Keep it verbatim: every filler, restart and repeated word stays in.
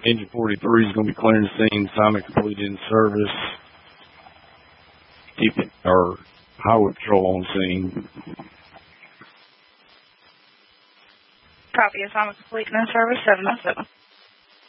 Engine forty-three is going to be clearing the scene. Assignment completed in service. Keep it, or highway patrol on scene. Copy. Assignment complete in service seven oh seven.